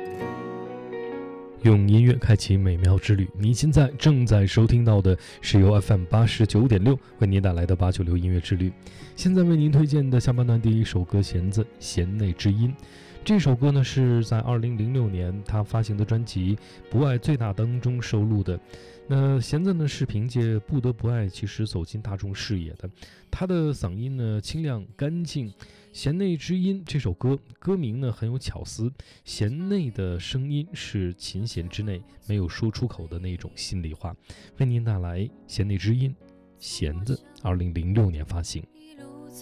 用音乐开启美妙之旅，你现在正在收听到的是由 FM89.6 为您带来的896音乐之旅。现在为您推荐的下半段第一首歌《弦子弦内之音》。这首歌呢是在2006年他发行的专辑《不爱最大》当中收录的。那弦子呢是凭借《不得不爱》其实走进大众视野的。他的嗓音呢清亮干净，弦内之音这首歌歌名呢很有巧思，弦内的声音是琴弦之内没有说出口的那种心里话。为您带来弦内之音，弦子，2006年发行。